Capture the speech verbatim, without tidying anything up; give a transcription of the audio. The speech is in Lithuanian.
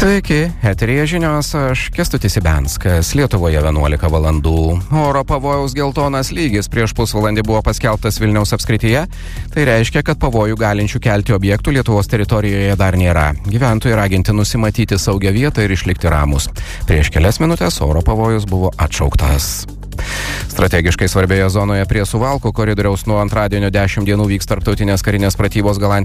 Sveiki, eteryje žinios, aš Kęstutis Ibenskas, Lietuvoje vienuolika valandų. Oro pavojaus geltonas lygis prieš pusvalandį buvo paskelbtas Vilniaus apskrityje. Tai reiškia, kad pavojų galinčių kelti objektų Lietuvos teritorijoje dar nėra. Gyventojai raginti nusimatyti saugią vietą ir išlikti ramus. Prieš kelias minutės oro pavojus buvo atšauktas. Strategiškai svarbioje zonoje prie Suvalkų koridoriaus nuo antradienio dešimt dienų vyks tarptautinės karinės pratybos Galandijos